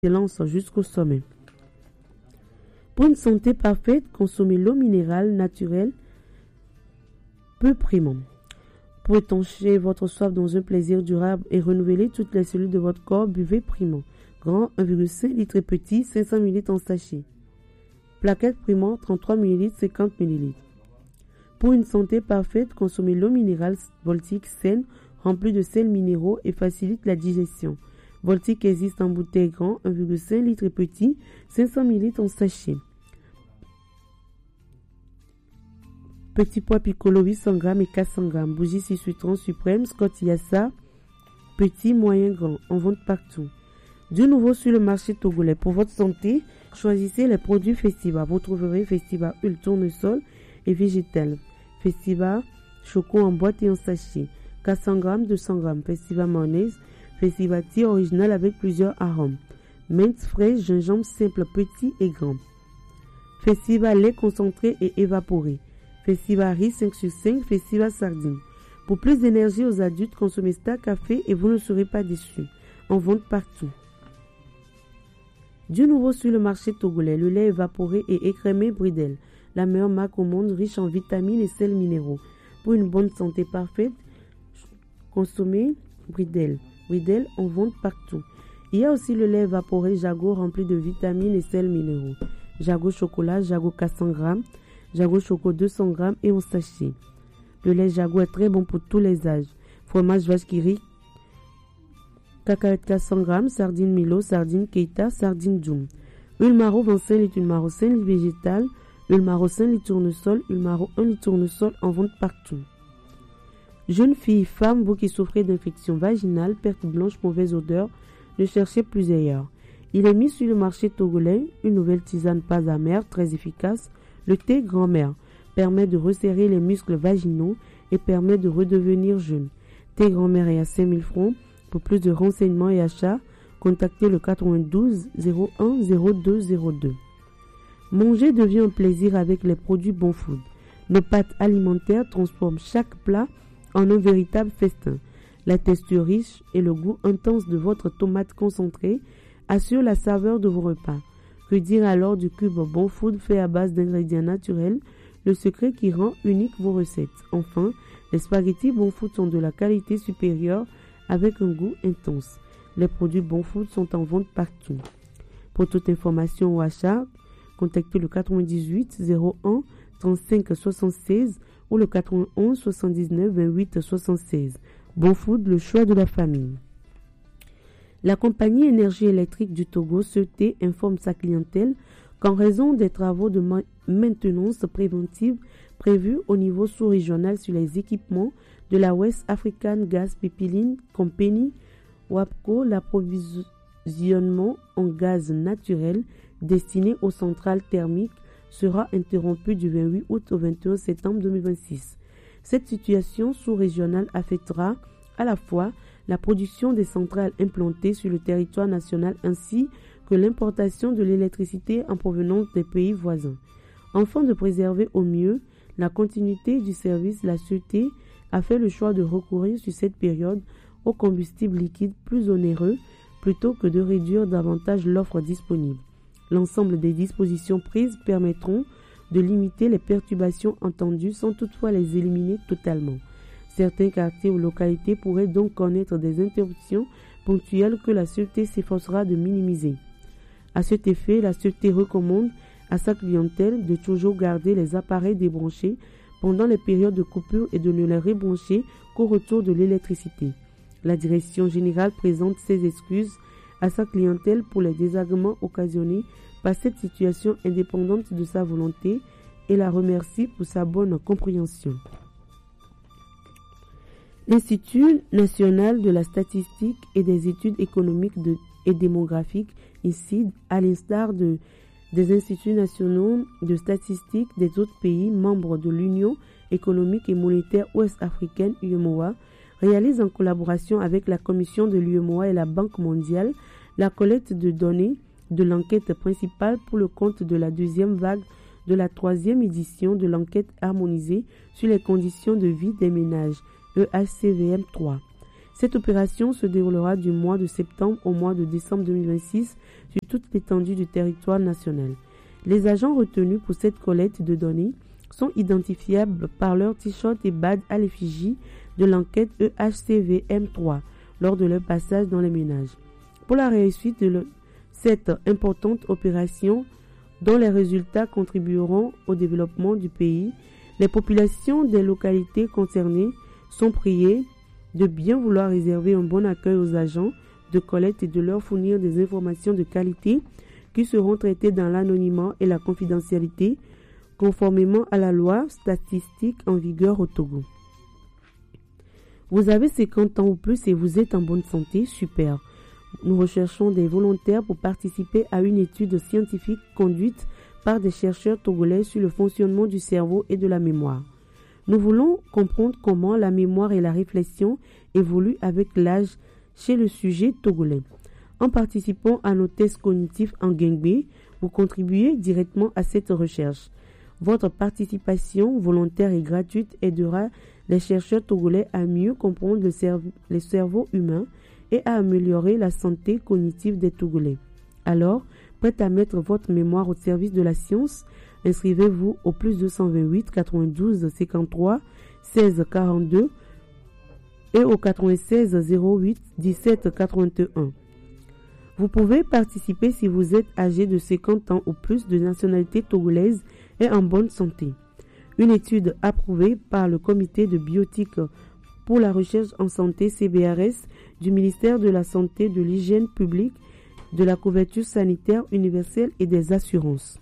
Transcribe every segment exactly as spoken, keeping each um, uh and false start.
l'excellence jusqu'au sommet. Pour une santé parfaite, consommez l'eau minérale naturelle peu primant. Pour étancher votre soif dans un plaisir durable et renouveler toutes les cellules de votre corps, buvez Primant. Grand un virgule cinq litres et petit cinq cents millilitres en sachet. Plaquette Primant trente-trois millilitres cinquante millilitres. Pour une santé parfaite, consommez l'eau minérale Voltique saine remplie de sels minéraux et facilite la digestion. Voltique existe en bouteille grand un virgule cinq litres et petit cinq cents millilitres en sachet. Petit pois piccolo huit cents grammes et quatre cents grammes. Bougie six citron suprême, Scott Yassa, petit, moyen, grand, en vente partout. De nouveau sur le marché togolais. Pour votre santé, choisissez les produits Festiva. Vous trouverez Festiva Huile Tournesol et Végétal. Festiva Choco en boîte et en sachet. quatre cents grammes, deux cents grammes. Festiva Mayonnaise. Festiva Tea original avec plusieurs arômes. Menthe fraîche, gingembre simple, petit et grand. Festiva lait concentré et évaporé. Festiva riz cinq sur cinq, Festiva sardine. Pour plus d'énergie aux adultes, consommez Star Café et vous ne serez pas déçus. En vente partout. Du nouveau sur le marché togolais, le lait évaporé et écrémé Bridel, la meilleure marque au monde, riche en vitamines et sels minéraux. Pour une bonne santé parfaite, consommez Bridel. Bridel en vente partout. Il y a aussi le lait évaporé Jago rempli de vitamines et sels minéraux. Jago chocolat, Jago quatre cents grammes. Jago Choco deux cents grammes et en sachet. Le lait Jago est très bon pour tous les âges. Fromage vache qui rit, cacahuètes quatre cents grammes, sardine Milo, sardine Keita, sardine Djoum. Huile maro vingt-cinq litres, huile maro cinq litres végétale, huile maro cinq litres tournesol, huile maro un litre tournesol en vente partout. Jeunes filles, femmes, vous qui souffrez d'infection vaginale, perte blanche, mauvaise odeur, ne cherchez plus ailleurs. Il est mis sur le marché togolais une nouvelle tisane pas amère, très efficace. Le thé grand-mère permet de resserrer les muscles vaginaux et permet de redevenir jeune. Thé grand-mère est à cinq mille francs. Pour plus de renseignements et achats, contactez le quatre-vingt-douze zéro un zéro deux zéro deux. Manger devient un plaisir avec les produits Bon Food. Nos pâtes alimentaires transforment chaque plat en un véritable festin. La texture riche et le goût intense de votre tomate concentrée assurent la saveur de vos repas. Que dire alors du cube Bon Food fait à base d'ingrédients naturels, le secret qui rend unique vos recettes. Enfin, les spaghettis Bon Food sont de la qualité supérieure avec un goût intense. Les produits Bon Food sont en vente partout. Pour toute information ou achat, contactez le quatre-vingt-dix-huit zéro un trente-cinq soixante-seize ou le quatre-vingt-onze soixante-dix-neuf vingt-huit soixante-seize. Bon Food, le choix de la famille. La compagnie Énergie électrique du Togo, C E T, informe sa clientèle qu'en raison des travaux de ma- maintenance préventive prévus au niveau sous-régional sur les équipements de la West African Gas Pipeline Company, WAPCO, l'approvisionnement en gaz naturel destiné aux centrales thermiques sera interrompu du vingt-huit août au vingt et un septembre deux mille vingt-six. Cette situation sous-régionale affectera à la fois la production des centrales implantées sur le territoire national ainsi que l'importation de l'électricité en provenance des pays voisins. Afin de préserver au mieux la continuité du service, la C E T a fait le choix de recourir sur cette période aux combustibles liquides plus onéreux plutôt que de réduire davantage l'offre disponible. L'ensemble des dispositions prises permettront de limiter les perturbations entendues sans toutefois les éliminer totalement. Certains quartiers ou localités pourraient donc connaître des interruptions ponctuelles que la C E T s'efforcera de minimiser. À cet effet, la C E T recommande à sa clientèle de toujours garder les appareils débranchés pendant les périodes de coupure et de ne les rebrancher qu'au retour de l'électricité. La direction générale présente ses excuses à sa clientèle pour les désagréments occasionnés par cette situation indépendante de sa volonté et la remercie pour sa bonne compréhension. L'Institut national de la statistique et des études économiques de, et démographiques, I N S I D, à l'instar de, des instituts nationaux de statistique des autres pays membres de l'Union économique et monétaire ouest-africaine U E M O A, réalise en collaboration avec la commission de l'U E M O A et la Banque mondiale la collecte de données de l'enquête principale pour le compte de la deuxième vague de la troisième édition de l'enquête harmonisée sur les conditions de vie des ménages, E H C V M trois. Cette opération se déroulera du mois de septembre au mois de décembre deux mille vingt-six sur toute l'étendue du territoire national. Les agents retenus pour cette collecte de données sont identifiables par leur t-shirt et badge à l'effigie de l'enquête E H C V M trois lors de leur passage dans les ménages. Pour la réussite de le, cette importante opération dont les résultats contribueront au développement du pays, les populations des localités concernées sont priées de bien vouloir réserver un bon accueil aux agents de collecte et de leur fournir des informations de qualité qui seront traitées dans l'anonymat et la confidentialité, conformément à la loi statistique en vigueur au Togo. Vous avez cinquante ans ou plus et vous êtes en bonne santé, super. Nous recherchons des volontaires pour participer à une étude scientifique conduite par des chercheurs togolais sur le fonctionnement du cerveau et de la mémoire. Nous voulons comprendre comment la mémoire et la réflexion évoluent avec l'âge chez le sujet togolais. En participant à nos tests cognitifs en Guingbé, vous contribuez directement à cette recherche. Votre participation volontaire et gratuite aidera les chercheurs togolais à mieux comprendre le, cerveau, le cerveau humain et à améliorer la santé cognitive des Togolais. Alors, prêt à mettre votre mémoire au service de la science, inscrivez-vous au plus deux cent vingt-huit quatre-vingt-douze cinquante-trois seize quarante-deux et au quatre-vingt-seize zéro huit dix-sept quatre-vingt-un. Vous pouvez participer si vous êtes âgé de cinquante ans ou plus, de nationalité togolaise et en bonne santé. Une étude approuvée par le Comité de bioéthique pour la recherche en santé C B R S du ministère de la Santé, de l'Hygiène publique, de la couverture sanitaire universelle et des assurances.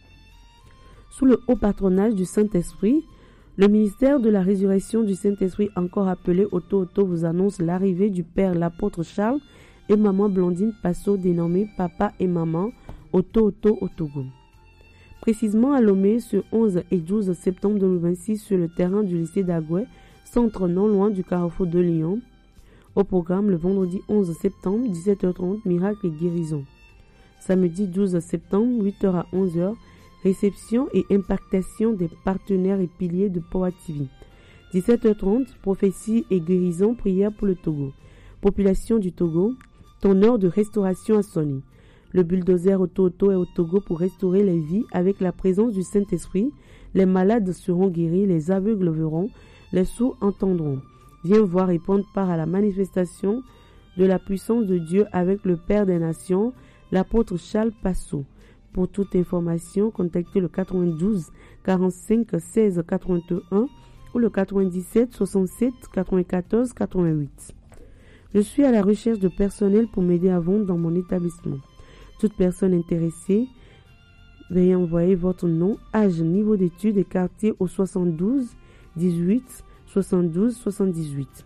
Sous le haut patronage du Saint-Esprit, le ministère de la Résurrection du Saint-Esprit, encore appelé Oto Oto, vous annonce l'arrivée du Père l'apôtre Charles et Maman Blandine Passo, dénommés Papa et Maman Oto Oto au Togo. Précisément à Lomé, ce onze et douze septembre deux mille vingt-six, sur le terrain du lycée d'Agoué, centre non loin du carrefour de Lyon. Au programme, le vendredi onze septembre, dix-sept heures trente, miracle et guérison. Samedi douze septembre, huit heures à onze heures, réception et impactation des partenaires et piliers de Power T V. dix-sept heures trente, prophétie et guérison, prière pour le Togo. Population du Togo, ton heure de restauration a sonné. Le bulldozer Oto Oto est au Togo pour restaurer les vies avec la présence du Saint-Esprit. Les malades seront guéris, les aveugles verront, les sourds entendront. Viens voir et prendre part à la manifestation de la puissance de Dieu avec le Père des Nations, l'apôtre Charles Passo. Pour toute information, contactez le quatre-vingt-douze quarante-cinq seize quatre-vingt-un ou le quatre-vingt-dix-sept soixante-sept quatre-vingt-quatorze quatre-vingt-huit. Je suis à la recherche de personnel pour m'aider à vendre dans mon établissement. Toute personne intéressée, veuillez envoyer votre nom, âge, niveau d'études et quartier au soixante-douze dix-huit soixante-douze soixante-dix-huit.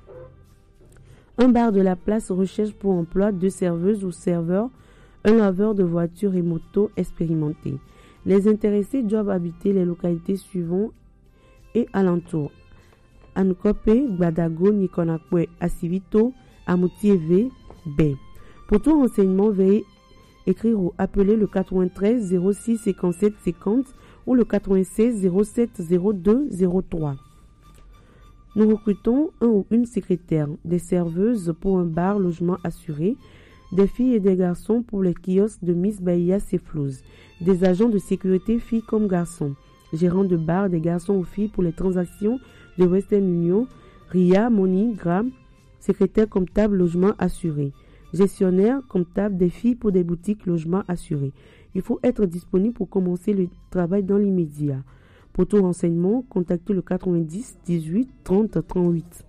Un bar de la place recherche pour emploi deux serveuses ou serveurs, un laveur de voitures et motos expérimentés. Les intéressés doivent habiter les localités suivantes et alentours: Ankope, Gbadago, Nikonakwe, Asivito, Amoutiévé, Bay. Pour tout renseignement, veuillez écrire ou appeler le quatre-vingt-treize zéro six cinquante-sept cinquante ou le quatre-vingt-seize zéro sept zéro deux zéro trois. Nous recrutons un ou une secrétaire, des serveuses pour un bar logement assuré, des filles et des garçons pour les kiosques de Miss Bahia Seflouz, des agents de sécurité filles comme garçons, gérants de bar, des garçons ou filles pour les transactions de Western Union, Ria, Money, Gram, secrétaire comptable logement assuré, gestionnaire comptable des filles pour des boutiques logement assuré. Il faut être disponible pour commencer le travail dans l'immédiat. Pour tout renseignement, contactez le quatre-vingt-dix dix-huit trente trente-huit.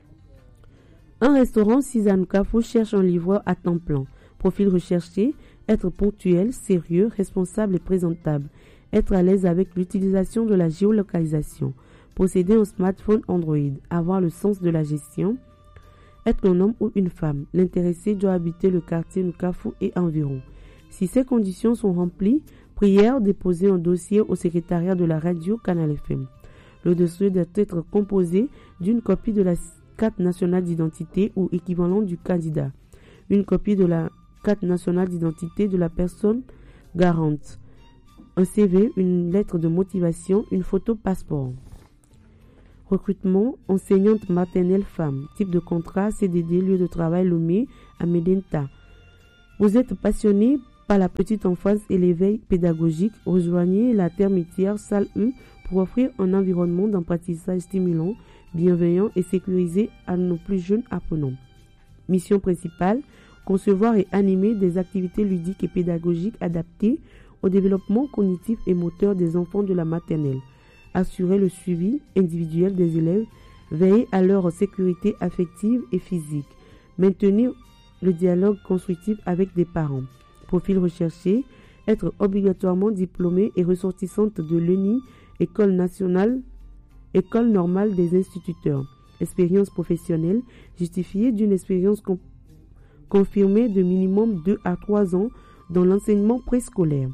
Un restaurant Sizanukafo cherche un livreur à temps plein. Profil recherché: être ponctuel, sérieux, responsable et présentable. Être à l'aise avec l'utilisation de la géolocalisation. Posséder un smartphone Android. Avoir le sens de la gestion. Être un homme ou une femme. L'intéressé doit habiter le quartier Nukafu et environ. Si ces conditions sont remplies, prière déposer un dossier au secrétariat de la radio Canal F M. Le dossier doit être composé d'une copie de la carte nationale d'identité ou équivalent du candidat, une copie de la carte nationale d'identité de la personne garante, un C V, une lettre de motivation, une photo passeport. Recrutement, enseignante maternelle femme. Type de contrat, C D D, lieu de travail Lomé, à Medenta. Vous êtes passionné par la petite enfance et l'éveil pédagogique. Rejoignez la Termitière Salle U pour offrir un environnement d'apprentissage stimulant, bienveillant et sécurisé à nos plus jeunes apprenants. Mission principale, concevoir et animer des activités ludiques et pédagogiques adaptées au développement cognitif et moteur des enfants de la maternelle. Assurer le suivi individuel des élèves, veiller à leur sécurité affective et physique, maintenir le dialogue constructif avec des parents. Profil recherché, être obligatoirement diplômée et ressortissante de l'E N I, École nationale, École normale des instituteurs. Expérience professionnelle, justifiée d'une expérience com- confirmée de minimum deux à trois ans dans l'enseignement préscolaire.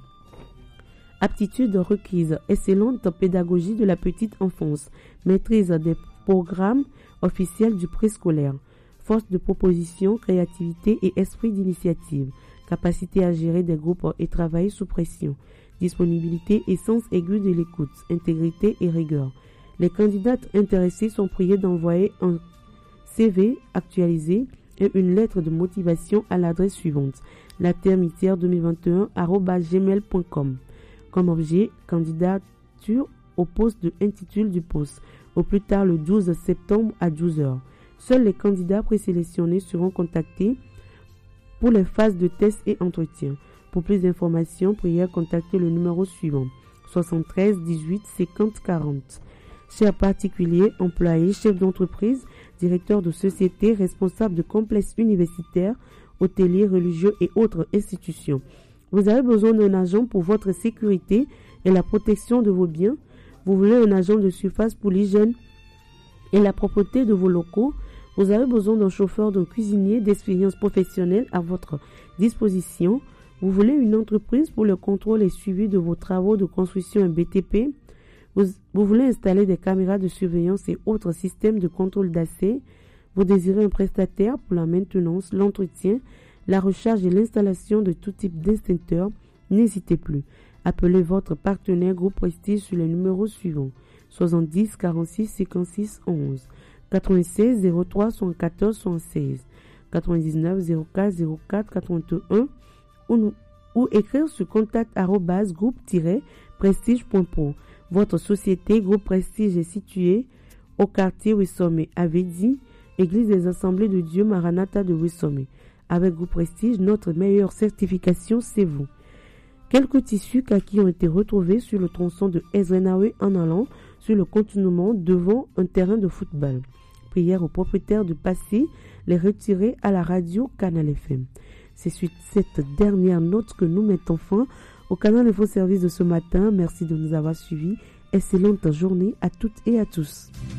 Aptitudes requises, excellente pédagogie de la petite enfance, maîtrise des programmes officiels du préscolaire, force de proposition, créativité et esprit d'initiative, capacité à gérer des groupes et travailler sous pression, disponibilité et sens aigu de l'écoute, intégrité et rigueur. Les candidates intéressées sont priées d'envoyer un C V actualisé et une lettre de motivation à l'adresse suivante, la termitière deux mille vingt et un arobase gmail point com. Comme objet, candidature au poste de intitulé du poste, au plus tard le douze septembre à douze heures. Seuls les candidats présélectionnés seront contactés pour les phases de test et entretien. Pour plus d'informations, priez contacter le numéro suivant, soixante-treize dix-huit cinquante quarante. Chers particuliers, employés, chefs d'entreprise, directeurs de société, responsables de complexes universitaires, hôteliers, religieux et autres institutions. Vous avez besoin d'un agent pour votre sécurité et la protection de vos biens. Vous voulez un agent de surface pour l'hygiène et la propreté de vos locaux. Vous avez besoin d'un chauffeur, d'un cuisinier d'expérience professionnelle à votre disposition. Vous voulez une entreprise pour le contrôle et suivi de vos travaux de construction et B T P. Vous, vous voulez installer des caméras de surveillance et autres systèmes de contrôle d'accès. Vous désirez un prestataire pour la maintenance, l'entretien, la recharge et l'installation de tout type d'extincteurs. N'hésitez plus. Appelez votre partenaire Groupe Prestige sur les numéros suivants, soixante-dix quarante-six cinquante-six onze, quatre-vingt-seize zéro trois soixante-quatorze soixante-seize, quatre-vingt-dix-neuf zéro quatre zéro quatre quatre-vingt-un ou, ou écrire sur contact arobase groupe tiret prestige point pro. Votre société Groupe Prestige est située au quartier Wissomé, à Védi, Église des Assemblées de Dieu Maranatha de Wissomé. Avec Groupe Prestige, notre meilleure certification, c'est vous. Quelques tissus kaki ont été retrouvés sur le tronçon de Ezrenawe en allant sur le continuement devant un terrain de football. Prière aux propriétaires de passer les retirer à la radio Canal F M. C'est suite cette dernière note que nous mettons fin au Canal Info Service de ce matin. Merci de nous avoir suivis. Excellente journée à toutes et à tous.